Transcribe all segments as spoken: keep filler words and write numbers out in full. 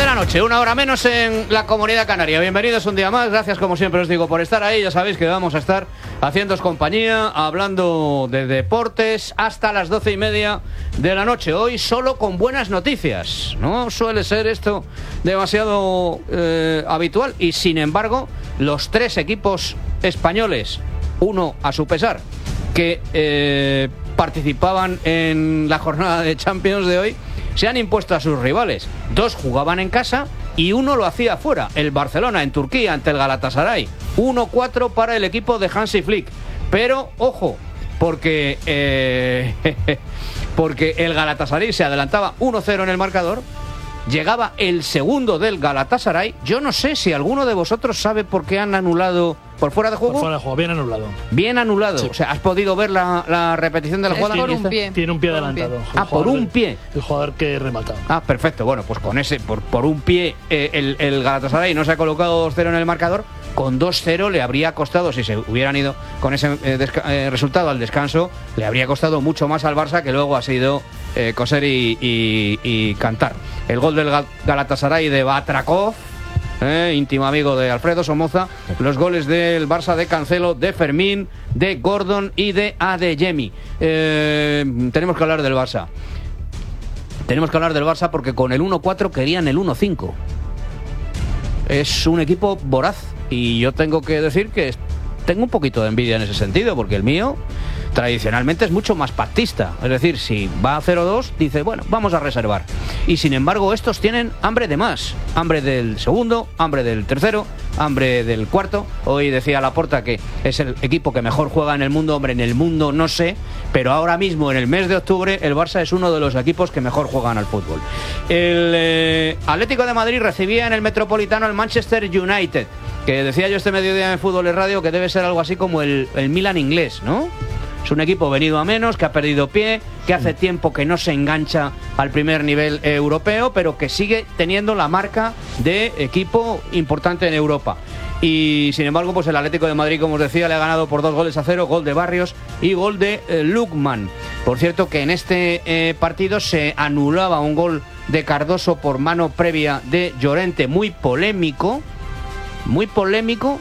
la noche, una hora menos en la Comunidad Canaria. Bienvenidos un día más, gracias como siempre os digo por estar ahí. Ya sabéis que vamos a estar haciéndoos compañía, hablando de deportes hasta las doce y media de la noche. Hoy solo con buenas noticias. No suele ser esto demasiado eh, habitual y sin embargo los tres equipos españoles, uno a su pesar, que eh, participaban en la jornada de Champions de hoy, se han impuesto a sus rivales. Dos jugaban en casa y uno lo hacía fuera. El Barcelona en Turquía ante el Galatasaray. uno cuatro para el equipo de Hansi Flick. Pero, ojo, porque, eh, porque el Galatasaray se adelantaba uno cero en el marcador. Llegaba el segundo del Galatasaray. Yo no sé si alguno de vosotros sabe por qué han anulado por fuera de juego. Por fuera de juego, bien anulado. Bien anulado. Sí. O sea, ¿has podido ver la, la repetición de la jugada? Por un pie. Tiene un pie por adelantado. Un pie. Ah, por un pie. El jugador que remata. Ah, perfecto. Bueno, pues con ese, por, por un pie, eh, el, el Galatasaray no se ha colocado dos cero en el marcador. Con dos cero le habría costado, si se hubieran ido con ese eh, desca- eh, resultado al descanso, le habría costado mucho más al Barça, que luego ha sido eh, coser y, y, y cantar. El gol del Gal- Galatasaray de Batrakov, eh, íntimo amigo de Alfredo Somoza. Los goles del Barça de Cancelo, de Fermín, de Gordon y de Adeyemi. Eh, tenemos que hablar del Barça. Tenemos que hablar del Barça porque con el uno cuatro querían el uno cinco. Es un equipo voraz y yo tengo que decir que tengo un poquito de envidia en ese sentido, porque el mío tradicionalmente es mucho más pactista. Es decir, si va a cero dos, dice, bueno, vamos a reservar. Y sin embargo, estos tienen hambre de más. Hambre del segundo, hambre del tercero, hambre del cuarto. Hoy decía Laporta que es el equipo que mejor juega en el mundo. Hombre, en el mundo no sé, pero ahora mismo, en el mes de octubre, el Barça es uno de los equipos que mejor juegan al fútbol. El eh, Atlético de Madrid recibía en el Metropolitano al Manchester United, que decía yo este mediodía en Fútbol y Radio que debe ser algo así como el, el Milan inglés, ¿no? Es un equipo venido a menos, que ha perdido pie, que hace tiempo que no se engancha al primer nivel eh, europeo, pero que sigue teniendo la marca de equipo importante en Europa. Y sin embargo, pues el Atlético de Madrid, como os decía, le ha ganado por dos goles a cero, gol de Barrios y gol de eh, Lukman. Por cierto, que en este eh, partido se anulaba un gol de Cardoso por mano previa de Llorente, muy polémico, muy polémico.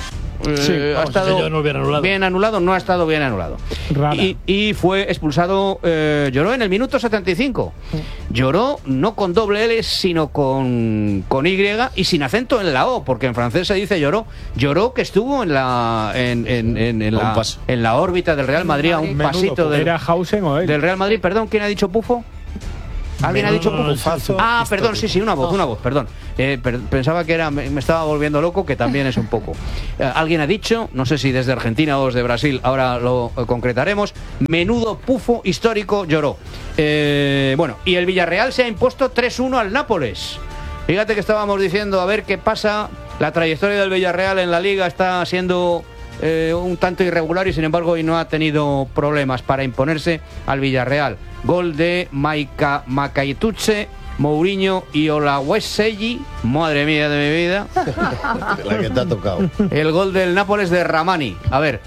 Sí, eh, vamos, ha estado no bien anulado. bien anulado, no ha estado bien anulado. Y, y fue expulsado, eh, lloró en el minuto setenta y cinco. Lloró no con doble L, sino con, con Y y sin acento en la O, porque en francés se dice lloró. Lloró que estuvo en la en, en, en, en, la, en la órbita del Real Madrid, a un Menudo, pasito del, ¿era Hausen o él? del Real Madrid. Perdón, ¿quién ha dicho Pufo? ¿Alguien Menudo ha dicho Bufazo Ah, histórico. perdón, sí, sí, una voz, una voz, perdón. Eh, per- pensaba que era, me, me estaba volviendo loco, que también es un poco. Eh, alguien ha dicho, no sé si desde Argentina o desde Brasil, ahora lo eh, concretaremos, menudo pufo histórico lloró. Eh, bueno, y el Villarreal se ha impuesto tres uno al Nápoles. Fíjate que estábamos diciendo, a ver qué pasa, la trayectoria del Villarreal en la Liga está siendo eh, un tanto irregular y sin embargo hoy no ha tenido problemas para imponerse al Villarreal. Gol de Maika Makaituche, Mourinho y Olawesegui, madre mía de mi vida. La que te ha tocado. El gol del Nápoles de Ramani. A ver,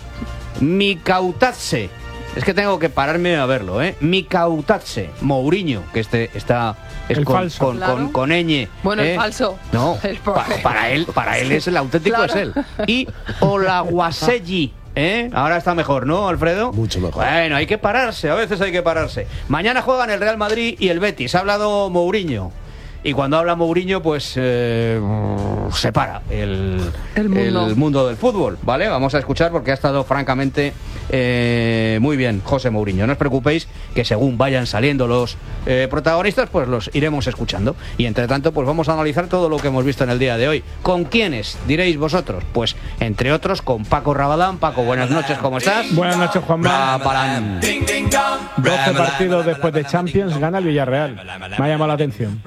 Mikautadze. Es que tengo que pararme a verlo, ¿eh? Mikautadze, Mourinho, que este está es El con, falso. con, Claro. con, con ñ. Bueno, ¿eh? el falso. No, El pa- pobre. para él, para él es el auténtico, Claro. es él. Y Olawasegui. ¿Eh? Ahora está mejor, ¿no, Alfredo? Mucho mejor. Bueno, hay que pararse, a veces hay que pararse. Mañana juegan el Real Madrid y el Betis. Ha hablado Mourinho. Y cuando habla Mourinho, pues eh, se para el, El mundo. el mundo del fútbol, ¿vale? Vamos a escuchar porque ha estado francamente eh, muy bien José Mourinho. No os preocupéis que según vayan saliendo los eh, protagonistas, pues los iremos escuchando. Y entre tanto, pues vamos a analizar todo lo que hemos visto en el día de hoy. ¿Con quiénes, diréis vosotros? Pues entre otros con Paco Rabadán. Paco, buenas noches, ¿cómo estás? Buenas noches, Juanma. Rabadán. doce partidos después de Champions gana el Villarreal. Me ha llamado la atención.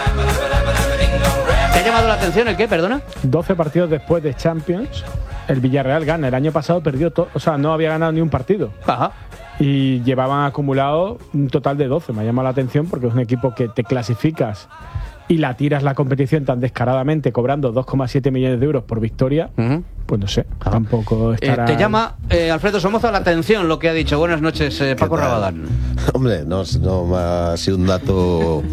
¿Te ha llamado la atención el qué, perdona? doce partidos después de Champions, el Villarreal gana. El año pasado perdió todo, o sea, no había ganado ni un partido. Ajá. Y llevaban acumulado un total de doce. Me ha llamado la atención porque es un equipo que te clasificas y la tiras la competición tan descaradamente, cobrando dos coma siete millones de euros por victoria. Uh-huh. Pues no sé, tampoco Eh, estará... te llama eh, Alfredo Somoza la atención lo que ha dicho. Buenas noches, eh, Paco ¿Qué tal? Rabadán. Hombre, no, no me ha sido un dato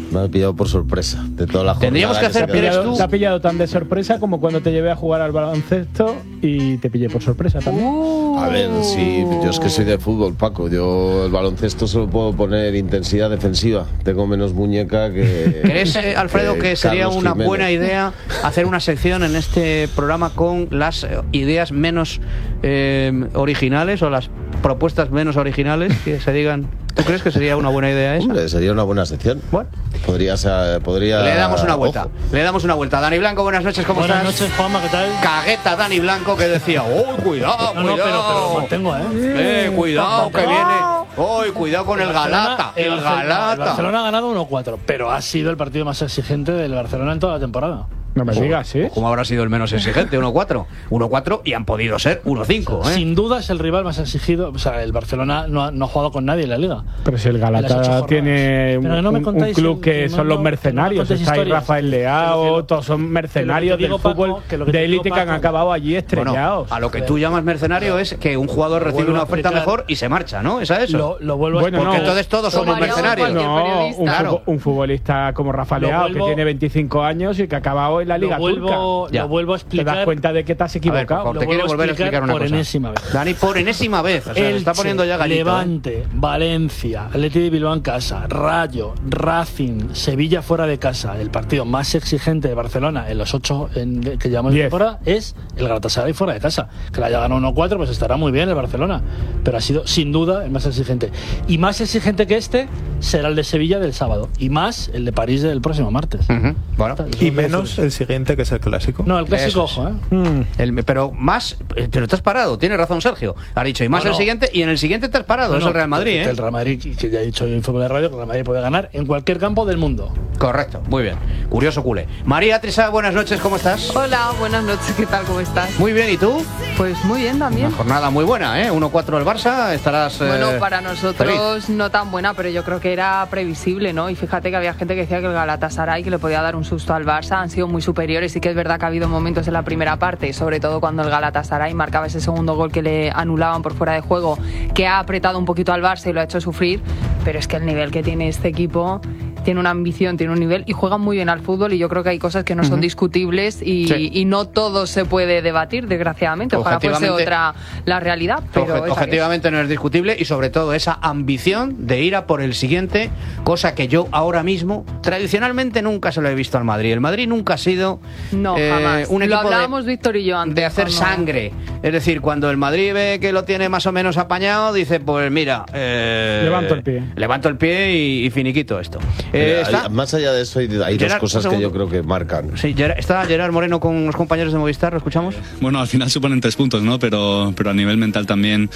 Me ha pillado por sorpresa. De toda la jornada. Tendríamos que hacer se que eres queda- tú. Te ha pillado tan de sorpresa como cuando te llevé a jugar al baloncesto y te pillé por sorpresa también. Uh. A ver, sí, yo es que soy de fútbol, Paco. Yo el baloncesto solo puedo poner intensidad defensiva. Tengo menos muñeca que. ¿Crees, eh, Alfredo, que que sería Carlos una Jiménez. buena idea hacer una sección en este programa con las eh, ideas menos eh, originales o las propuestas menos originales que se digan? ¿Tú crees que sería una buena idea esa? Hombre, sería una buena sección. Bueno, Podría ser. Podría, le damos una vuelta. ojo. Le damos una vuelta. Dani Blanco, buenas noches, ¿cómo Buenas estás? noches, Juanma, ¿qué tal? Cagueta Dani Blanco que decía, ¡oh, cuidado, No, no, pero, pero cuidado! lo mantengo, ¿eh? Eh, cuidado que viene. ¡Uy, cuidado con el Galata! El El Barcelona- el Galata. Barcelona ha ganado uno cuatro, pero ha sido el partido más exigente del Barcelona en toda la temporada. No me digas, ¿sí? ¿Cómo habrá sido el menos exigente? uno cuatro. uno cuatro y han podido ser uno cinco, ¿eh? Sin duda es el rival más exigido. O sea, el Barcelona no ha, no ha jugado con nadie en la liga. Pero si el En las ocho Galata jornadas. tiene Pero un, no me un- un contáis club el- que no, son no, los que no me mercenarios. contéis Está ahí historias. Rafael Que lo Leao, que- todos son mercenarios que lo que del te digo, fútbol Paco, que lo que te de digo, élite que han Paco. acabado allí Bueno, estrellados. a lo que tú llamas mercenario es que un jugador recibe vuelvo una a oferta explicar. mejor y se marcha, ¿no? ¿Es a eso? Lo, lo vuelvo Bueno, a Porque no. entonces todos somos Como haría mercenarios. cualquier No, periodista. un, Claro. futbo- un futbolista como Rafa Lo Leao, vuelvo- que tiene veinticinco años y que ha acabado en la Liga lo vuelvo, Turca. Ya. lo vuelvo a Te explicar. das cuenta de que te has A ver, por equivocado. favor, Lo te quiere vuelvo a volver a explicar una por cosa. enésima vez. Dani, por enésima vez. O sea, se está Elche, poniendo ya gallito. ¿eh? Levante, Valencia, Atleti de Bilbao en casa, Rayo, Racing, Sevilla fuera de casa. El partido más exigente de Barcelona en los ocho en- que llevamos de Diez. temporada es el Galatasaray fuera de casa. Que la haya ganado uno cuatro, pues estará muy bien el Barcelona. Pero ha sido sin duda el más exigente. Y más exigente que este será el de Sevilla del sábado. Y más el de París del próximo martes. Ujú. Bueno. Y menos el siguiente, que es el clásico. No, el clásico, Eso es. ojo, ¿eh? Mm. El- pero más, eh, pero te has parado, tiene razón Sergio. Ha dicho, y más No, el no. siguiente, y en el siguiente te has parado, No, es no, el Real Madrid, que- que ¿eh? El Real Madrid, que que ya he dicho hoy en Fútbol de Radio, que el Real Madrid puede ganar en cualquier campo del mundo. Correcto, muy bien. Curioso culé. María Trisa, buenas noches, ¿cómo estás? Hola, buenas noches, ¿qué tal? ¿Cómo estás? Muy bien, ¿y tú? Pues muy bien también. Una jornada muy buena, ¿eh? uno cuatro el Barça, estarás... eh, Bueno, para nosotros feliz. no tan buena, pero yo creo que era previsible, ¿no? Y fíjate que había gente que decía que el Galatasaray, que le podía dar un susto al Barça, han sido muy superiores. Sí que es verdad que ha habido momentos en la primera parte, sobre todo cuando el Galatasaray marcaba ese segundo gol que le anulaban por fuera de juego, que ha apretado un poquito al Barça y lo ha hecho sufrir, pero es que el nivel que tiene este equipo... Tiene una ambición, tiene un nivel y juegan muy bien al fútbol y yo creo que hay cosas que no son discutibles y, Sí. y no todo se puede debatir, desgraciadamente. Ojalá fuese Objetivamente- otra la realidad, pero Obje- esa que es. objetivamente no es discutible y sobre todo esa ambición de ir a por el siguiente, cosa que yo ahora mismo tradicionalmente nunca se lo he visto al Madrid. El Madrid nunca ha sido No, eh, jamás. un Lo equipo hablábamos de, Víctor y yo antes. de hacer cuando- sangre. Es decir, cuando el Madrid ve que lo tiene más o menos apañado, dice, pues mira, eh, Levanto el pie. Levanto el pie y, y finiquito esto. Eh, Mira, está- hay- más allá de eso, hay, hay Gerard, dos cosas un que yo segundo. creo que marcan. Sí, Gerard- está Gerard Moreno con los compañeros de Movistar, ¿lo escuchamos? Bueno, al final suponen tres puntos, ¿no? Pero, pero a nivel mental también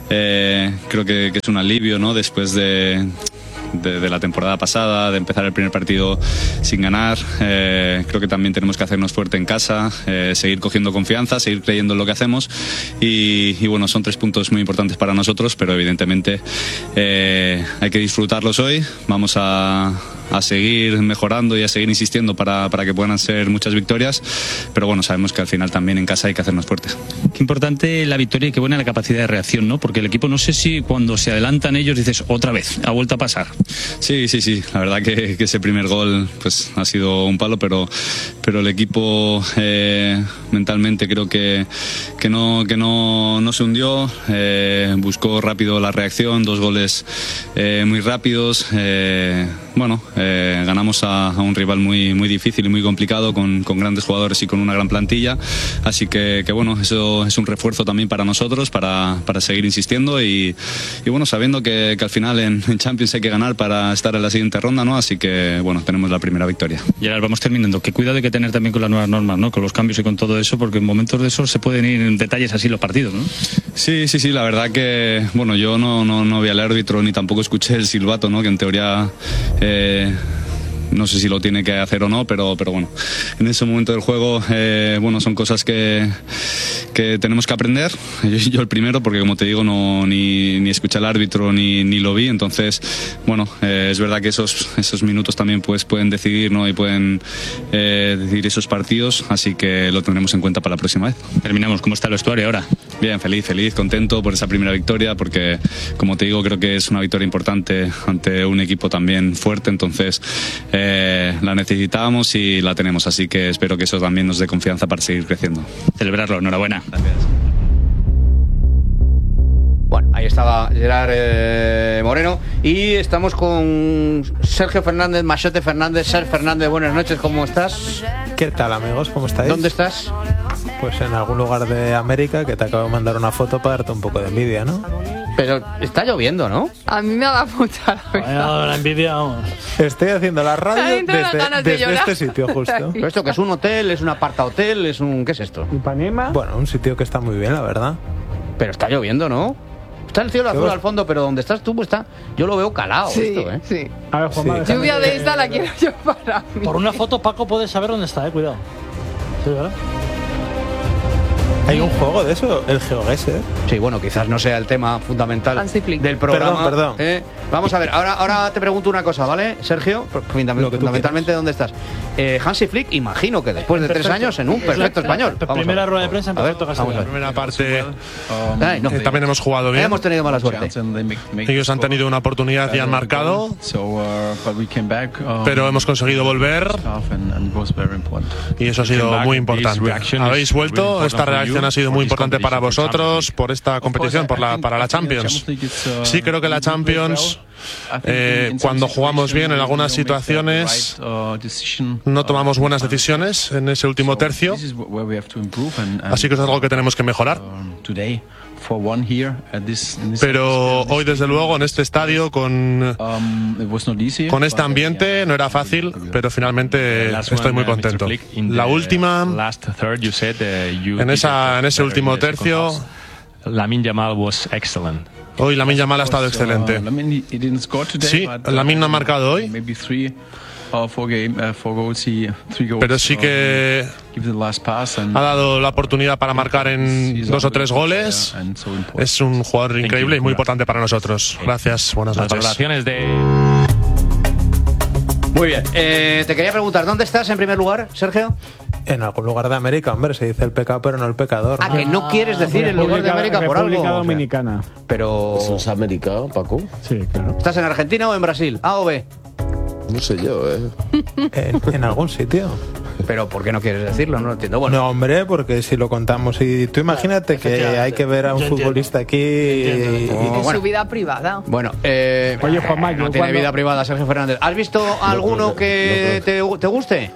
eh, creo que, que es un alivio, ¿no? Después de, de, de la temporada pasada, de empezar el primer partido sin ganar. Eh, creo que también tenemos que hacernos fuerte en casa, eh, seguir cogiendo confianza, seguir creyendo en lo que hacemos. Y, y bueno, son tres puntos muy importantes para nosotros, pero evidentemente eh, hay que disfrutarlos hoy. Vamos a, a seguir mejorando y a seguir insistiendo para, para que puedan ser muchas victorias. Pero bueno, sabemos que al final también en casa hay que hacernos fuerte. Qué importante la victoria y qué buena la capacidad de reacción, ¿no? Porque el equipo, no sé si cuando se adelantan ellos dices otra vez, ha vuelto a pasar. Sí, sí, sí. La verdad que, que ese primer gol pues ha sido un palo, pero, pero el equipo eh, mentalmente creo que, que, no, que no, no se hundió. Eh, buscó rápido la reacción, dos goles eh, muy rápidos. Eh, bueno, eh, ganamos a, a un rival muy, muy difícil y muy complicado, con, con grandes jugadores y con una gran plantilla. Así que, que bueno, eso es un refuerzo también para nosotros, para, para seguir insistiendo y, y bueno, sabiendo que, que al final en, en Champions hay que ganar para estar en la siguiente ronda, ¿no? Así que bueno, tenemos la primera victoria. Y ahora vamos terminando. Qué cuidado hay que tener también con las nuevas normas, ¿no? Con los cambios y con todo eso, porque en momentos de esos se pueden ir en detalles así los partidos, ¿no? Sí, sí, sí, la verdad que, bueno, yo no, no, no vi al árbitro ni tampoco escuché el silbato, ¿no? Que en teoría... Eh, no sé si lo tiene que hacer o no, pero, pero bueno, en ese momento del juego, eh, bueno, son cosas que, que tenemos que aprender. Yo, yo el primero, porque como te digo, no ni, ni escuché al árbitro ni, ni lo vi, entonces, bueno, eh, es verdad que esos, esos minutos también pues, pueden decidir, ¿no? Y pueden eh, decidir esos partidos, así que lo tendremos en cuenta para la próxima vez. Terminamos. ¿Cómo está el vestuario ahora? bien, feliz, feliz, contento por esa primera victoria, porque como te digo, creo que es una victoria importante ante un equipo también fuerte, entonces eh, la necesitábamos y la tenemos, así que espero que eso también nos dé confianza para seguir creciendo. Celebrarlo, enhorabuena. Gracias. Bueno, ahí estaba Gerard eh, Moreno y estamos con Sergio Fernández, Machote Fernández. Ser Fernández, buenas noches, ¿cómo estás? ¿Qué tal, amigos? ¿Cómo estáis? ¿Dónde estás? Pues en algún lugar de América, que te acabo de mandar una foto para darte un poco de envidia, ¿no? Pero está lloviendo, ¿no? A mí me ha dado mucha la Me ha dado la envidia, vamos. Estoy haciendo la radio Ay, tengo unas desde, ganas de desde llorar. este sitio, justo. ¿Pero esto que es un hotel, es un aparta hotel, es un... ¿qué es esto? Ipanema. Bueno, un sitio que está muy bien, la verdad. Pero está lloviendo, ¿no? Está el cielo azul vas? al fondo, pero donde estás tú, pues está... Yo lo veo calado Sí, esto, ¿eh? sí. A ver, Juanma, Sí. déjame- Lluvia de esta la quiero yo para mí. Por una foto, Paco puede saber dónde está, eh, cuidado. Sí, ¿verdad? Hay un juego de eso, el GeoGuessr. Sí, bueno, quizás no sea el tema fundamental Hansi Flick. del programa. Perdón, perdón. ¿eh? Vamos a ver, ahora, ahora te pregunto una cosa, ¿vale, Sergio? Fundament- Lo que tú fundamentalmente, ¿dónde estás? Eh, Hansi Flick, imagino que después de tres Perfecto. años en un perfecto español. Vamos a Primera ver. rueda de prensa en A ver, perfecto vamos a castellano. ver. Primera parte Ay, no. eh, también hemos jugado bien. Hemos tenido mala suerte. Ellos han tenido una oportunidad y han marcado, pero hemos conseguido volver y eso ha sido muy importante. Habéis vuelto, esta reacción ha sido muy importante para vosotros por esta competición, por la, para la Champions. Sí, creo que la Champions, eh, cuando jugamos bien en algunas situaciones, no tomamos buenas decisiones en ese último tercio, así que es algo que tenemos que mejorar. Pero hoy, desde luego, en este estadio, con, con este ambiente, no era fácil, pero finalmente estoy muy contento. La última, en, esa, en ese último tercio, Lamine Yamal was excellent. hoy Lamine Yamal ha estado excelente. Sí, Lamine no ha marcado hoy, pero sí que ha dado la oportunidad para marcar en dos o tres goles. Es un jugador increíble y muy importante para nosotros. Gracias, buenas Las noches. valoraciones de... Muy bien. Eh, te quería preguntar, ¿dónde estás en primer lugar, Sergio? En algún lugar de América, hombre, se dice el pecado, pero no el pecador. Ah, ¿no? que no quieres decir el lugar de América por algo. República O sea, Dominicana. pero... ¿Eso es América, Paco? Sí, claro. ¿Estás en Argentina o en Brasil? ¿A o B? No sé yo, ¿eh? En, en algún sitio. Pero ¿por qué no quieres decirlo? No lo entiendo. Bueno, No, hombre, porque si lo contamos y tú imagínate que Efectivamente. hay que ver a un Yo entiendo. futbolista aquí Entiendo, y, entiendo. De bueno. su vida privada. bueno eh, Oye, Juanma, no yo tiene cuando- vida privada Sergio Fernández. ¿Has visto alguno creo que- que te, te guste?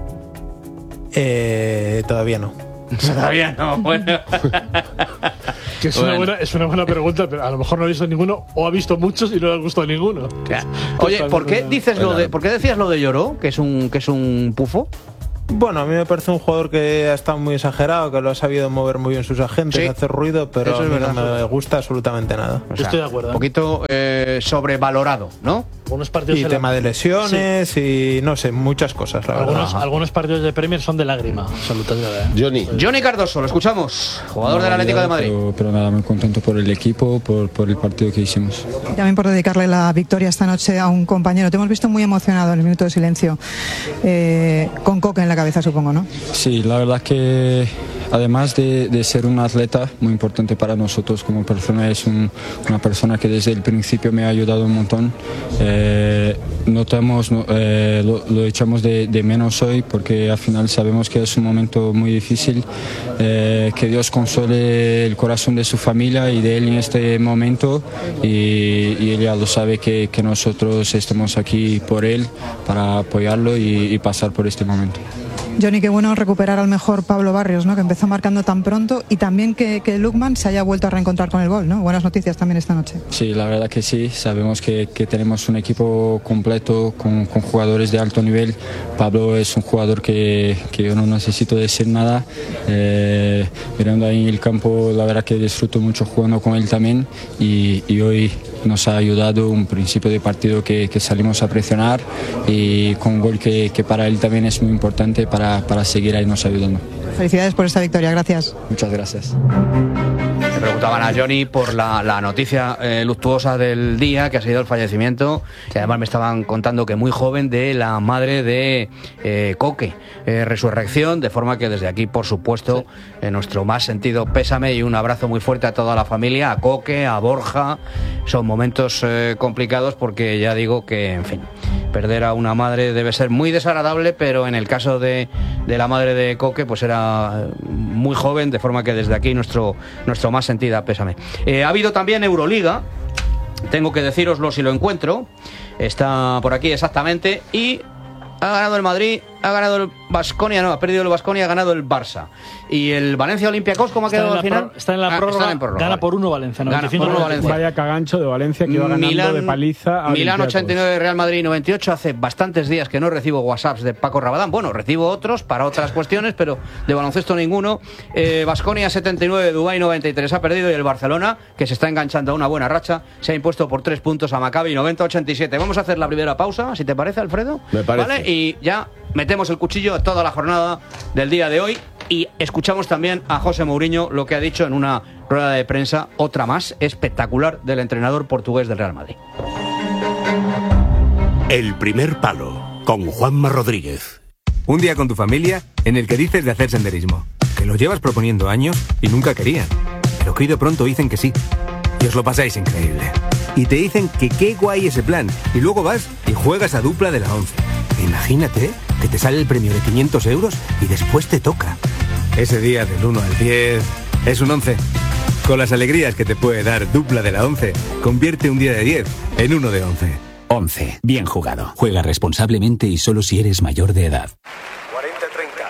eh, todavía no. Todavía no. Bueno. Que es, una Bueno. buena, es una buena pregunta, pero a lo mejor no ha visto ninguno o ha visto muchos y no le ha gustado ninguno. Oye, ¿por qué dices lo de, por qué decías lo de Lloró, que es un que es un pufo? Bueno, a mí me parece un jugador que ha estado muy exagerado, que lo ha sabido mover muy bien sus agentes, Sí. hacer ruido, pero Eso a es mí verdad. no me gusta absolutamente nada. O Yo estoy de acuerdo, Un ¿eh? poquito eh, sobrevalorado, ¿no? Algunos partidos Y se tema la- de lesiones y no sé, muchas cosas, la verdad. Algunos, algunos partidos de Premier son de lágrima. Salud, es verdad, ¿eh? Johnny. Johnny Cardoso, lo escuchamos, jugador del Atlético de Madrid. Pero, pero nada, muy contento por el equipo, por, por el partido que hicimos. También por dedicarle la victoria esta noche a un compañero. Te hemos visto muy emocionado en el minuto de silencio, eh, con Coque en la cabeza, supongo, ¿no? Sí, la verdad que además de, de ser un atleta muy importante para nosotros como persona, es un- una persona que desde el principio me ha ayudado un montón. Eh, notamos, no, eh, lo, lo echamos de, de menos hoy porque al final sabemos que es un momento muy difícil. Eh, que Dios console el corazón de su familia y de él en este momento, y, y él ya lo sabe que, que nosotros estamos aquí por él para apoyarlo y, y pasar por este momento. Johnny, qué bueno recuperar al mejor Pablo Barrios, ¿no? Que empezó marcando tan pronto, y también que, que Lukman se haya vuelto a reencontrar con el gol, ¿no? Buenas noticias también esta noche. Sí, la verdad que sí. Sabemos que, que tenemos un equipo completo con, con jugadores de alto nivel. Pablo es un jugador que, que yo no necesito decir nada. Eh, mirando ahí en el campo, la verdad que disfruto mucho jugando con él también, y, y hoy nos ha ayudado un principio de partido que, que salimos a presionar, y con un gol que, que para él también es muy importante para, para seguir ahí nos ayudando. Felicidades por esta victoria, gracias. Muchas gracias. Le preguntaban a Johnny por la, la noticia eh, luctuosa del día, que ha sido el fallecimiento, y además me estaban contando que muy joven, de la madre de eh, Coque, eh, Resurrección, de forma que desde aquí, por supuesto, sí. en nuestro más sentido pésame y un abrazo muy fuerte a toda la familia, a Coque, a Borja. Son momentos eh, complicados porque ya digo que, en fin, perder a una madre debe ser muy desagradable, pero en el caso de, de la madre de Coque, pues era muy joven, de forma que desde aquí nuestro, nuestro más sentida pésame. Eh, ha habido también Euroliga, tengo que decíroslo si lo encuentro, está por aquí exactamente, y ha ganado el Madrid, ha ganado el Baskonia, no, ha perdido el Baskonia, ha ganado el Barça. Y el Valencia Olympiacos, ¿cómo ha quedado al final? Está en la ah, prórroga, en prórroga, gana vale. por uno Valencia. Gana por uno Valencia. Vaya cagancho de Valencia que iba ganando Milán, de paliza a Milán Olympiacos. ochenta y nueve, Real Madrid noventa y ocho. Hace bastantes días que no recibo WhatsApps de Paco Rabadán. Bueno, recibo otros para otras cuestiones, pero de baloncesto ninguno. Baskonia eh, setenta y nueve, Dubái noventa y tres ha perdido, y el Barcelona, que se está enganchando a una buena racha, se ha impuesto por tres puntos a Maccabi noventa a ochenta y siete. Vamos a hacer la primera pausa, si te parece, Alfredo. Me parece. ¿Vale? Y ya metemos el cuchillo a toda la jornada del día de hoy y escuchamos también a José Mourinho, lo que ha dicho en una rueda de prensa, otra más espectacular, del entrenador portugués del Real Madrid. El primer palo, con Juanma Rodríguez. Un día con tu familia en el que dices de hacer senderismo, que lo llevas proponiendo años y nunca querían, pero que hoy de pronto dicen que sí, y os lo pasáis increíble. Y te dicen que qué guay ese plan, y luego vas y juegas a dupla de la once. Imagínate que te sale el premio de quinientos euros y después te toca. Ese día del uno al diez es un once. Con las alegrías que te puede dar dupla de la once, convierte un día de diez en uno de once. once. Bien jugado. Juega responsablemente y solo si eres mayor de edad. cuarenta treinta.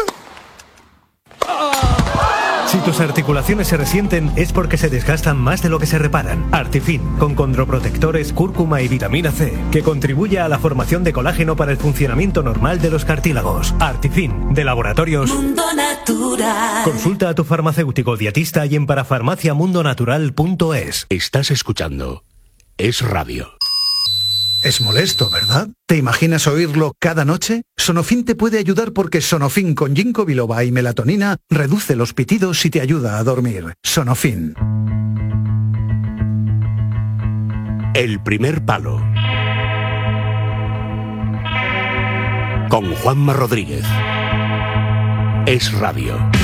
Si tus articulaciones se resienten es porque se desgastan más de lo que se reparan. Artifin, con condroprotectores, cúrcuma y vitamina C, que contribuye a la formación de colágeno para el funcionamiento normal de los cartílagos. Artifin, de Laboratorios Mundo Natural. Consulta a tu farmacéutico dietista y en parafarmaciamundonatural punto es. Estás escuchando Es Radio. Es molesto, ¿verdad? ¿Te imaginas oírlo cada noche? Sonofin te puede ayudar porque Sonofin con ginkgo biloba y melatonina reduce los pitidos y te ayuda a dormir. Sonofin. El primer palo, con Juanma Rodríguez. Es Radio.